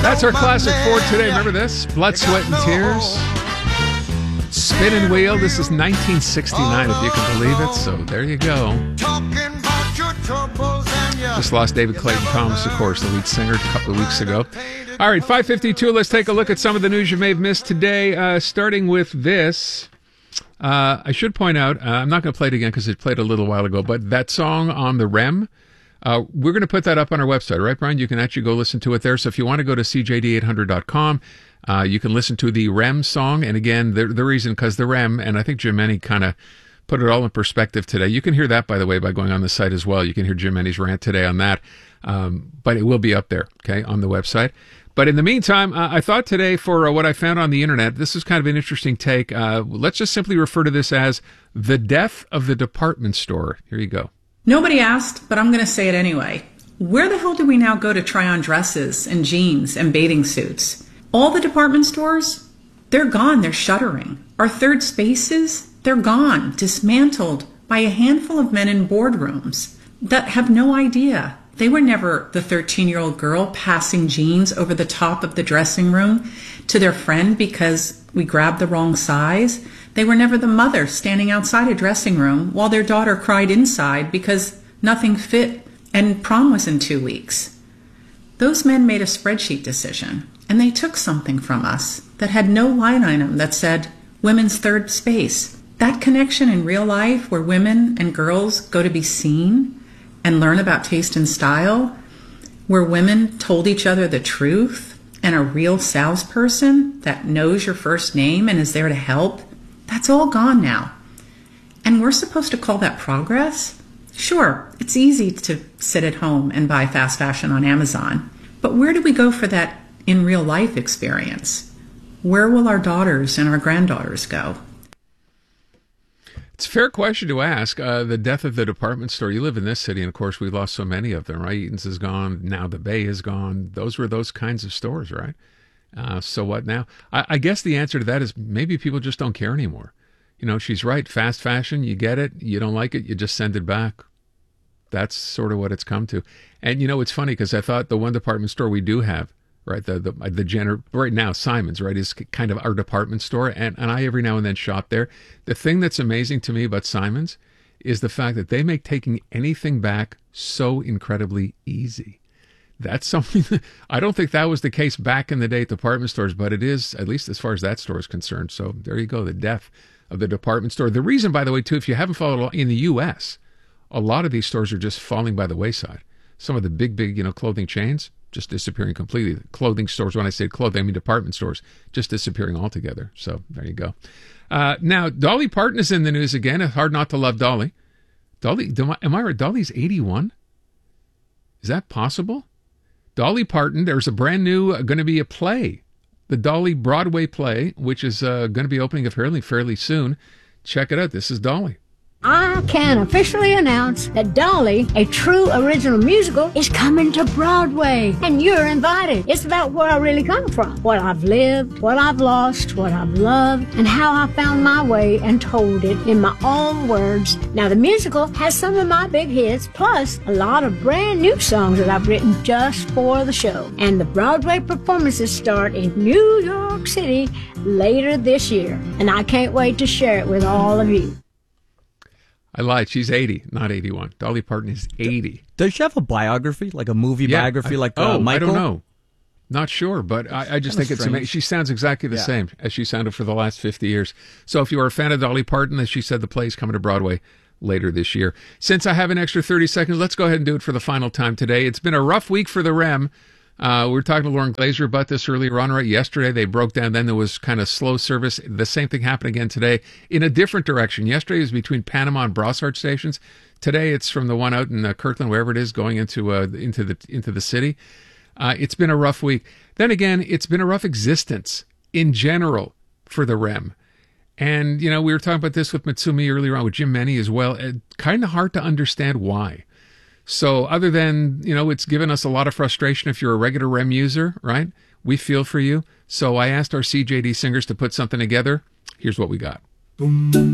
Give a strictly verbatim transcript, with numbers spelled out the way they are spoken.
That's our classic for today. Remember this? Blood, Sweat, and Tears. Spinning Wheel. This is nineteen sixty-nine, if you can believe it. So there you go. Just lost David Clayton Thomas, of course, the lead singer, a couple of weeks ago. All right, five fifty-two. Let's take a look at some of the news you may have missed today, uh, starting with this. Uh, I should point out, uh, I'm not going to play it again because it played a little while ago, but that song on the R E M, uh, we're going to put that up on our website, right, Brian? You can actually go listen to it there. So if you want to go to C J D eight hundred dot com, uh, you can listen to the R E M song. And again, the, the reason, because the R E M, and I think Jim Meny kind of put it all in perspective today. You can hear that, by the way, by going on the site as well. You can hear Jim Meny's rant today on that. Um, but it will be up there, okay, on the website. But in the meantime, uh, I thought today for uh, what I found on the internet, this is kind of an interesting take. Uh, let's just simply refer to this as the death of the department store. Here you go. Nobody asked, but I'm going to say it anyway. Where the hell do we now go to try on dresses and jeans and bathing suits? All the department stores, they're gone. They're shuttering. Our third spaces, they're gone, dismantled by a handful of men in boardrooms that have no idea. They were never the thirteen-year-old girl passing jeans over the top of the dressing room to their friend because we grabbed the wrong size. They were never the mother standing outside a dressing room while their daughter cried inside because nothing fit and prom was in two weeks. Those men made a spreadsheet decision, and they took something from us that had no line item that said women's third space. That connection in real life where women and girls go to be seen and learn about taste and style, where women told each other the truth and a real salesperson that knows your first name and is there to help, that's all gone now. And we're supposed to call that progress? Sure, it's easy to sit at home and buy fast fashion on Amazon, but where do we go for that in real life experience? Where will our daughters and our granddaughters go? It's a fair question to ask. Uh, the death of the department store. You live in this city, and of course, we lost so many of them, right? Eaton's is gone. Now the Bay is gone. Those were those kinds of stores, right? Uh, so what now? I, I guess the answer to that is maybe people just don't care anymore. You know, she's right. Fast fashion, you get it. You don't like it, you just send it back. That's sort of what it's come to. And, you know, it's funny because I thought the one department store we do have, right, the the, the gener- right now, Simon's, right, is kind of our department store. And, and I every now and then shop there. The thing that's amazing to me about Simon's is the fact that they make taking anything back so incredibly easy. That's something that, I don't think that was the case back in the day at department stores, but it is, at least as far as that store is concerned. So there you go, the death of the department store. The reason, by the way, too, if you haven't followed in the U S, a lot of these stores are just falling by the wayside. Some of the big, big, you know, clothing chains just disappearing completely. Clothing stores, when I say clothing, I mean department stores, just disappearing altogether. So there you go. Uh, now, Dolly Parton is in the news again. It's hard not to love Dolly. Dolly, am I right? Dolly's eighty-one? Is that possible? Dolly Parton, there's a brand new, uh, going to be a play, the Dolly Broadway play, which is uh, going to be opening fairly, fairly soon. Check it out. This is Dolly. I can officially announce that Dolly, a true original musical, is coming to Broadway, and you're invited. It's about where I really come from, what I've lived, what I've lost, what I've loved, and how I found my way and told it in my own words. Now, the musical has some of my big hits, plus a lot of brand new songs that I've written just for the show. And the Broadway performances start in New York City later this year, and I can't wait to share it with all of you. I lied. She's eighty, not eighty-one. Dolly Parton is eighty. Does she have a biography, like a movie yeah, biography, I, like oh, uh, Michael? I don't know. Not sure, but I, I just think it's amazing. She sounds exactly the yeah. same as she sounded for the last fifty years. So if you are a fan of Dolly Parton, as she said, the play is coming to Broadway later this year. Since I have an extra thirty seconds, let's go ahead and do it for the final time today. It's been a rough week for the R E M. Uh, we were talking to Lauren Glazer about this earlier on, right? Yesterday they broke down. Then there was kind of slow service. The same thing happened again today in a different direction. Yesterday it was between Panama and Brossard stations. Today it's from the one out in uh, Kirkland, wherever it is, going into uh, into the into the city. Uh, it's been a rough week. Then again, it's been a rough existence in general for the R E M. And, you know, we were talking about this with Mitsumi earlier on, with Jim Meny as well. Kind of hard to understand why. So other than, you know, it's given us a lot of frustration if you're a regular R E M user, right? We feel for you. So I asked our C J D singers to put something together. Here's what we got.